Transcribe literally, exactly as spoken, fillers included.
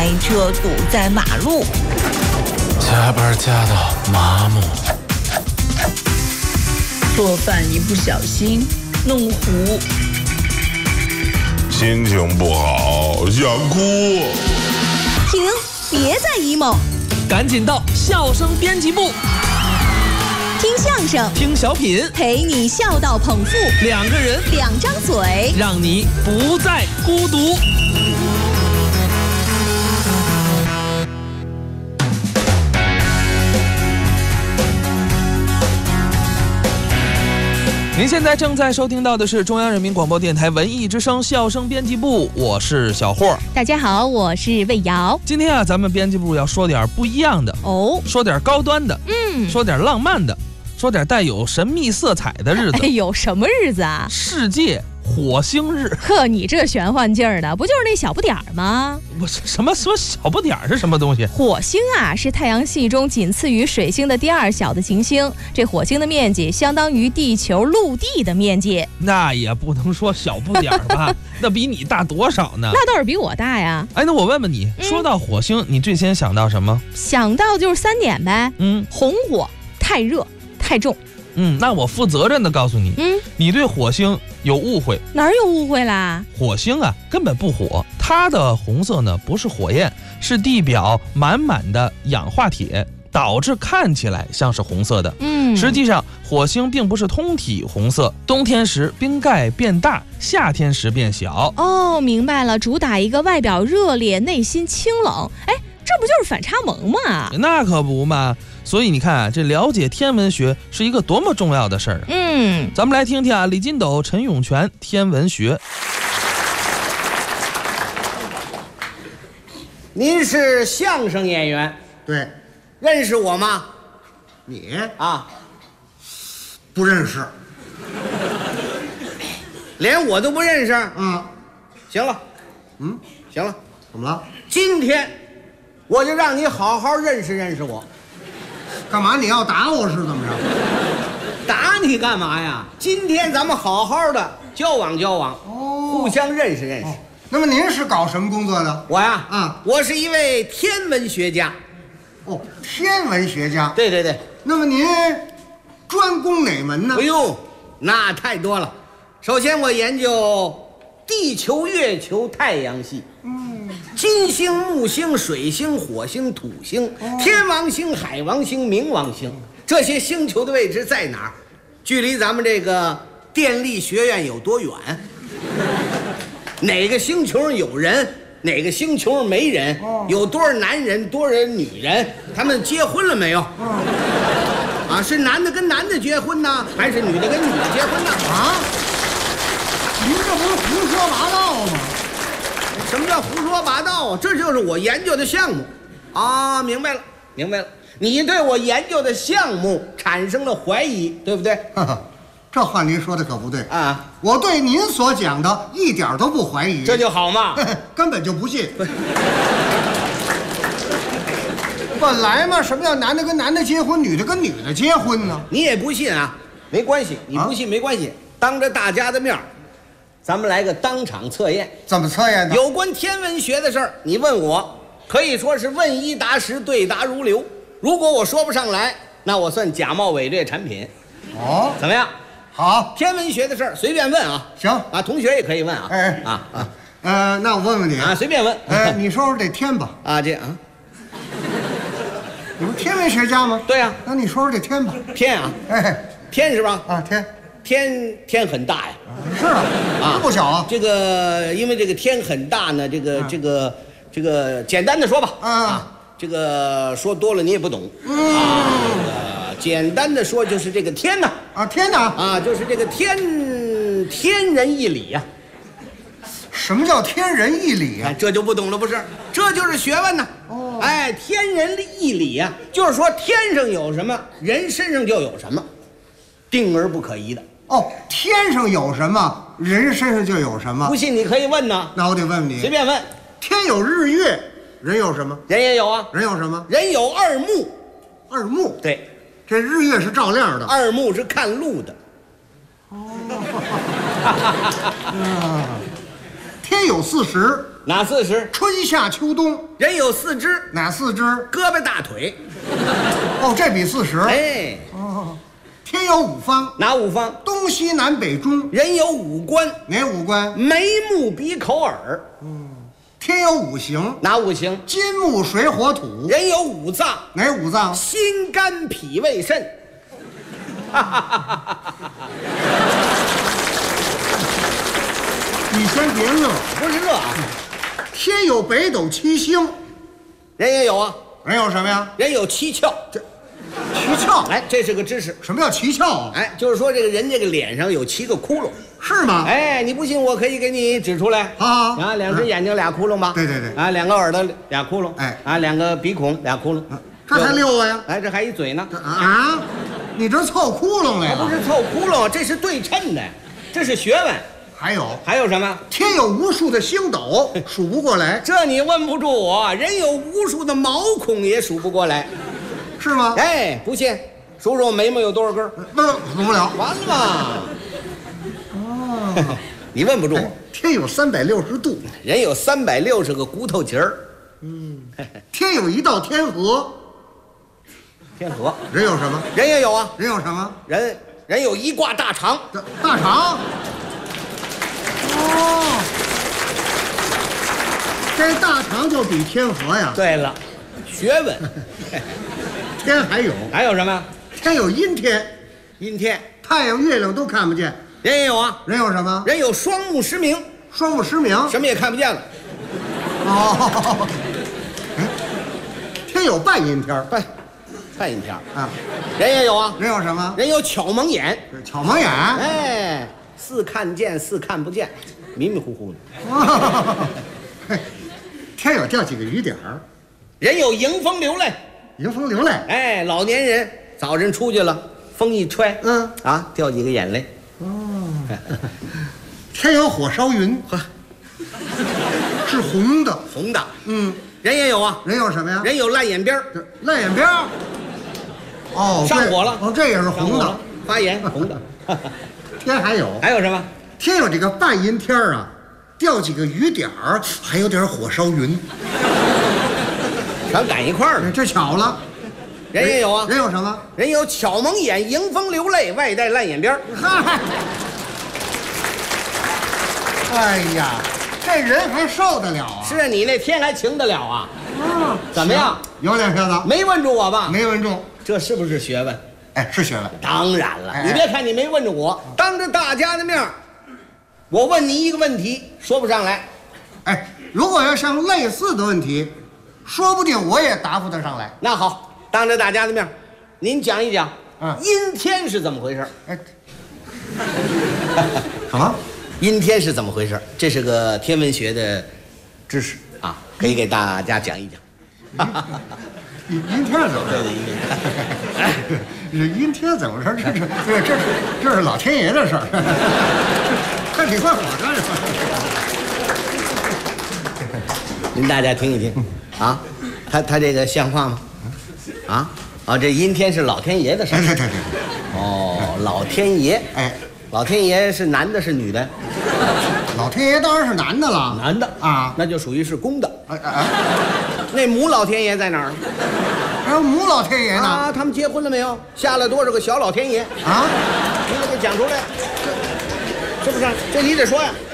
开车堵在马路， 加班加到麻木， 做饭一不小心弄糊， 心情不好想哭。 停，别再 emo， 赶紧到笑声编辑部， 听相声， 听小品， 陪你笑到捧腹， 两个人， 两张嘴， 让你不再孤独。您现在正在收听到的是中央人民广播电台文艺之声笑声编辑部，我是小霍。 大家好，我是魏瑶。 今天啊，咱们编辑部要说点不一样的哦，说点高端的，嗯，说点浪漫的，说点带有神秘色彩的日子。 哎呦，什么日子啊？ 世界火星日。 呵，你这玄幻劲儿的，不就是那小不点儿吗？ 不是什么说小不点儿是什么东西？ 火星啊，是太阳系中仅次于水星的第二小的行星。这火星的面积相当于地球陆地的面积。 那也不能说小不点儿吧？那比你大多少呢？ 那倒是比我大呀。 哎，那我问问你，嗯、说到火星，你最先想到什么？ 想到就是三点呗。嗯，红火、太热、太重。 嗯，那我负责任的告诉你，嗯，你对火星有误会。 哪儿有误会啦？ 火星啊根本不火，它的红色呢不是火焰，是地表满满的氧化铁，导致看起来像是红色的。嗯，实际上火星并不是通体红色，冬天时冰盖变大，夏天时变小。 哦，明白了，主打一个外表热烈，内心清冷。哎，这不就是反差萌吗？ 那可不嘛。所以你看啊，这了解天文学是一个多么重要的事儿啊！嗯，咱们来听听啊，李金斗、陈永泉天文学。 您是相声演员？ 对， 认识我吗？ 你啊， 不认识， 连我都不认识。 嗯， 行了， 嗯， 行了， 怎么了？ 今天我就让你好好认识认识我。 干嘛？你要打我是怎么着？ 打你干嘛呀？今天咱们好好的交往交往，哦，互相认识认识。哦， 那么您是搞什么工作的？ 我呀， 啊， 我是一位天文学家。 哦，天文学家。 对对对。 那么您专攻哪门呢？ 哎呦，那太多了。首先我研究地球、月球、太阳系。嗯，金星、木星、水星、火星、土星、哦、天王星、海王星、冥王星，这些星球的位置在哪儿？距离咱们这个电力学院有多远？哪个星球上有人？哪个星球上没人？哦、有多少男人，多少女人？他们结婚了没有？哦、啊，是男的跟男的结婚呢，还是女的跟女的结婚呢？ 啊？您这不是胡说八道吗？ 什么叫胡说八道啊？这就是我研究的项目啊！明白了，明白了。你对我研究的项目产生了怀疑，对不对？ 呵呵，这话您说的可不对啊！ 我对您所讲的一点都不怀疑， 这就好嘛， 根本就不信。本来嘛，什么叫男的跟男的结婚，女的跟女的结婚呢？ 你也不信啊？没关系，你不信没关系，啊、当着大家的面咱们来个当场测验。 怎么测验呢？ 有关天文学的事儿，你问我，可以说是问一答十，对答如流。如果我说不上来，那我算假冒伪劣产品。 哦， 怎么样？ 好， 天文学的事儿随便问啊。 行啊，同学也可以问啊。 哎啊啊， 呃，那我问问你啊，随便问。 哎，你说说这天吧。 啊，这啊， 你不是天文学家吗？ 对呀。 那你说说这天吧。 天啊，哎，天是吧？ 啊，天。 天天很大呀， 是啊，啊不小啊。 这个因为这个天很大呢，这个、啊、这个这个简单的说吧，啊，啊这个说多了你也不懂，嗯、啊，这个简单的说就是这个天呢， 啊天呢， 啊就是这个天天人一理呀、 啊。什么叫天人一理呀、啊？ 这就不懂了，不是？这就是学问呢。哦，哎，天人一理呀、啊，就是说天上有什么，人身上就有什么，定而不可移的。 哦，天上有什么，人身上就有什么。 不信你可以问呢。 那我得问问你， 随便问。 天有日月，人有什么？ 人也有啊。 人有什么？ 人有二目。 二目？ 对， 这日月是照亮的， 二目是看路的。 哦。天有四时， 哪四时？ 春夏秋冬。 人有四肢， 哪四肢？ 胳膊大腿。 哦，这比四十。 哎， 哦，天有五方。 哪五方？ 东西南北中。 人有五官。 哪五官？ 眉目鼻口耳。 嗯，天有五行。 哪五行？ 金木水火土。 人有五脏。 哪五脏？ 心肝脾胃肾。 你先别乐， 不是乐啊。 天有北斗七星， 人也有啊。 人有什么呀？ 人有七窍。 这七窍， 哎，这是个知识。 什么叫七窍啊？ 哎，就是说这个人这个脸上有七个窟窿， 是吗？ 哎，你不信我可以给你指出来。 好好啊，两只眼睛俩窟窿吧？ 对对对。 啊，两个耳朵俩窟窿。 哎， 啊，两个鼻孔俩窟窿。 这还六个呀？ 哎，这还一嘴呢。 啊，你这凑窟窿来了？ 不是凑窟窿，这是对称的，这是学问。 还有还有什么？ 天有无数的星斗，数不过来。 这你问不住我，人有无数的毛孔也数不过来， 是吗？ 哎，不信，数数我眉毛有多少根？ 不，数不了。 完了嘛。哦，你问不住我。 天有三百六十度， 人有三百六十个骨头节儿。 嗯，天有一道天河。 天河。 人有什么？ 人也有啊。 人有什么？ 人人有一挂大肠。 大肠。哦，这大肠就比天河呀。 对了，学问。 天还有还有什么？ 天有阴天， 阴天， 太阳月亮都看不见。 人也有啊。 人有什么？ 人有双目失明。 双目失明， 什么也看不见了。 哦，天有半阴天， 半半阴天啊。 人也有啊。 人有什么？ 人有巧蒙眼。 巧蒙眼， 哎，似看见似看不见，迷迷糊糊的。 天有掉几个雨点儿。 人有迎风流泪。 迎风流泪， 哎，老年人早晨出去了，风一吹， 嗯啊，掉几个眼泪。 哦，天有火烧云，呵，是红的， 红的。 嗯， 人也有啊。 人有什么呀？ 人有烂眼边儿。 烂眼边儿。哦， 上火了。 哦，这也是红的， 发炎，红的。 天还有， 还有什么？ 天有这个半阴天啊，掉几个雨点儿，还有点火烧云， 全赶一块儿了。 这巧了。 人也有啊。 人有什么？ 人有巧蒙眼，迎风流泪，外带烂眼边儿。 嗨，哎呀，这人还受得了啊？ 是啊，你那天还晴得了啊？ 啊， 怎么样？ 有两下子没问住我吧？ 没问中， 这是不是学问？ 哎，是学问。 当然了， 哎你别看你没问着我，当着大家的面儿，我问你一个问题，说不上来。 哎，如果要像类似的问题，说不定我也答复得上来。 那好，当着大家的面儿，您讲一讲， 嗯阴天是怎么回事？ 哎，什么？ 阴天是怎么回事？这是个天文学的知识啊，可以给大家讲一讲。 阴阴天怎么回事？这阴天怎么回事？这是这这是这是老天爷的事儿，看你怪我干什么？ 您大家听一听啊，他他这个像话吗？啊啊，这阴天是老天爷的事儿。 对对对对。 哦，老天爷， 哎， 老天爷是男的是女的？ 老天爷当然是男的了。 男的啊， 那就属于是公的。 哎哎， 那母老天爷在哪儿？ 还有母老天爷呢？ 啊，他们结婚了没有？下了多少个小老天爷？ 啊， 你得给讲出来，是不是？这你得说呀。